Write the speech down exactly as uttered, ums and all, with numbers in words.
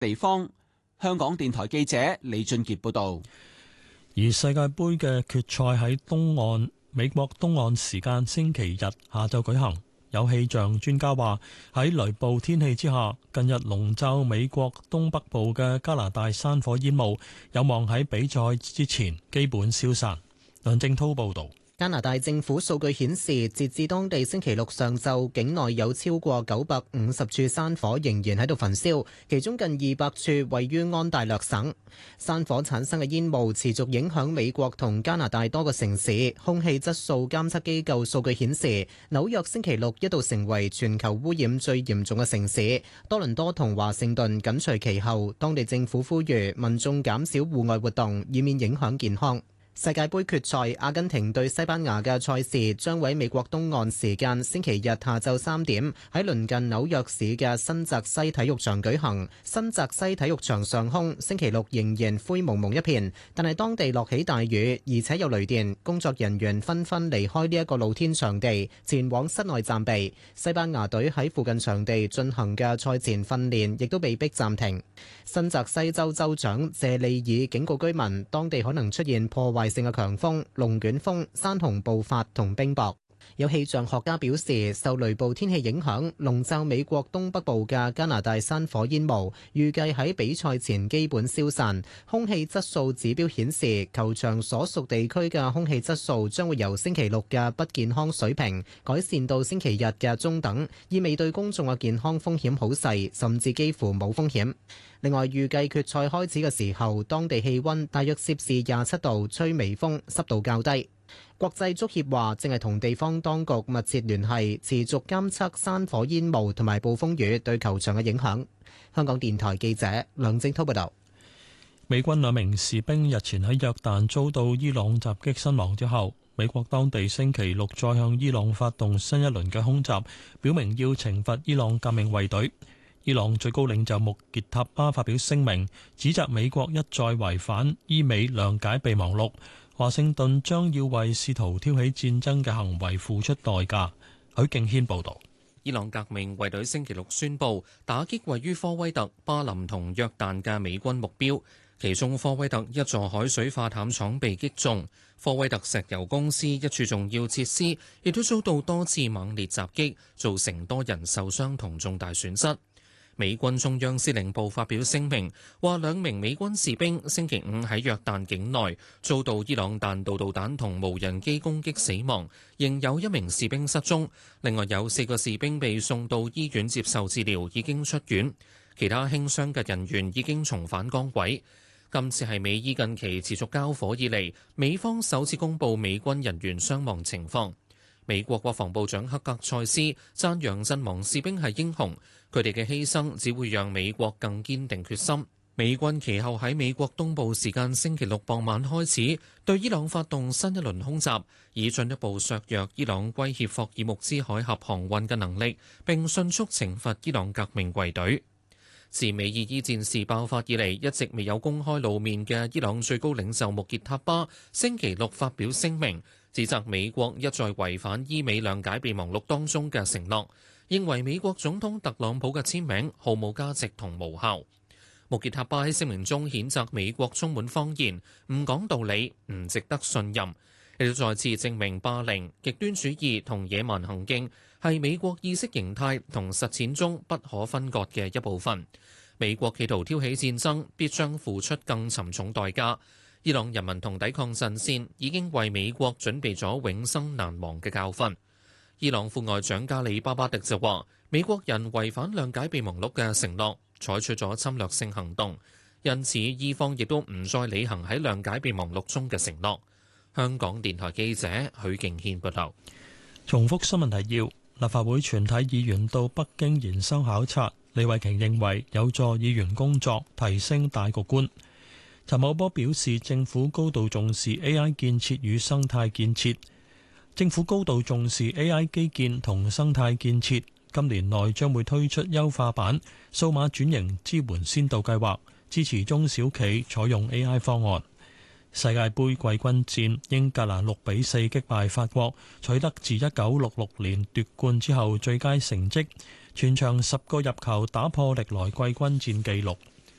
地方。香港電台記者李俊傑報道。 而世界盃嘅決賽喺東岸美國東岸時間星期日下晝舉行。有氣象專家話喺雷暴天氣之下，近日籠罩美國東北部嘅加拿大山火煙霧有望喺比賽之前基本消散。梁正滔報導。 加拿大政府數據顯示，截至當地星期六上晝，境內有超過九百五十處山火仍然喺度焚燒，其中近二百處位於安大略省。山火產生嘅煙霧持續影響美國同加拿大多個城市，空氣質素監測機構數據顯示，紐約星期六一度成為全球污染最嚴重嘅城市，多倫多同華盛頓緊隨其後。當地政府呼籲民眾減少戶外活動，以免影響健康。世界盃決賽，阿根廷對西班牙嘅賽事將喺美國東岸時間星期日下晝三點喺鄰近紐約市嘅新澤西體育場舉行。新澤西體育場上空星期六仍然灰蒙蒙一片，但係當地落起大雨，而且有雷電，工作人員紛紛離開呢一個露天場地，前往室內暫避。西班牙隊喺附近場地進行嘅賽前訓練亦都被迫暫停。新澤西州州長謝利爾警告居民，當地可能出現破壞性嘅強風、龍捲風、山洪暴發同冰雹。有氣象學家表示，受雷暴天氣影響，籠罩美國東北部嘅加拿大山火煙霧預計喺比賽前基本消散。空氣質素指標顯示，球場所屬地區嘅空氣質素將會由星期六嘅不健康水平改善到星期日嘅中等，意味對公眾嘅健康風險好細，甚至幾乎冇風險。另外，預計決賽開始嘅時候，當地氣溫大約攝氏廿七度，吹微風，濕度較低。國際足協話正係同地方當局密切聯繫，持續監測山火煙霧同埋暴風雨對球場嘅影響。香港電台記者梁正滔報道。 美軍兩名士兵日前喺約旦遭到伊朗襲擊身亡之後，美國當地星期六再向伊朗發動新一輪嘅空襲，表明要懲罰伊朗革命衛隊。伊朗最高領袖穆傑塔巴發表聲明，指責美國一再違反伊美諒解備忘錄，華盛頓將要為試圖挑起戰爭嘅行為付出代價。許敬軒報導。 伊朗革命衛隊星期六宣布打擊位於科威特、巴林同約旦嘅美軍目標，其中科威特一座海水化淡廠被擊中，科威特石油公司一處重要設施亦都遭到多次猛烈襲擊，造成多人受傷同重大損失。美軍中央司令部發表聲明，話兩名美軍士兵星期五喺約旦境內遭到伊朗彈道導彈同無人機攻擊死亡，仍有一名士兵失蹤，另外有四個士兵被送到醫院接受治療，已經出院，其他輕傷嘅人員已經重返崗位。今次係美伊近期持續交火以嚟，美方首次公布美軍人員傷亡情況。美國國防部長克格塞斯讚揚陣亡士兵係英雄，佢哋嘅犧牲只會讓美國更堅定決心。美軍其後喺美國東部時間星期六傍晚開始對伊朗發動新一輪空襲，以進一步削弱伊朗威脅霍爾木茲海峽航運嘅能力，並迅速懲罰伊朗革命衛隊。自美伊伊戰事爆發以嚟，一直未有公開露面嘅伊朗最高領袖穆傑塔巴星期六發表聲明，指責美國一再違反伊美諒解備忘錄當中嘅承諾，認為美國總統特朗普嘅簽名毫無價值同無效。穆傑塔巴喺聲明中譴責美國充滿謊言、唔講道理、唔值得信任，亦都再次證明霸凌、極端主義同野蠻行徑係美國意識形態同實踐中不可分割嘅一部分。美國企圖挑起戰爭，必將付出更沉重代價。伊朗人民同抵抗陣線已經為美國準備咗永生難忘嘅教訓。伊朗副外長加里巴巴迪就話，美國人違反諒解備忘錄嘅承諾，採取咗侵略性行動，因此伊方亦都唔再履行喺諒解備忘錄中嘅承諾。香港電台記者許敬軒報道。 重複新聞提要：立法會全體議員到北京研修考察，李慧瓊認為有助議員工作，提升大局觀。陳茂波表示，政府高度重視 A I 建設與生態建設，政府高度重視 A I 基建同生態建設，今年內將會推出優化版數碼轉型支援先導計劃，支持中小企採用 A I 方案。世界盃季軍戰，英格蘭六比四擊敗法國，取得自一九六六年奪冠之後最佳成績，全場十個入球打破歷來季軍戰紀錄。